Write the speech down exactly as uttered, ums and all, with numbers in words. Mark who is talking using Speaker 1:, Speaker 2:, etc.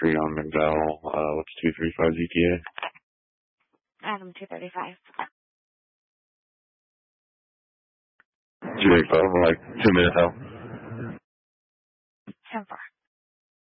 Speaker 1: Street on McDowell. Uh, what's two three five Z T A?
Speaker 2: Adam two thirty-five.
Speaker 1: two eighty-five, like two minutes out.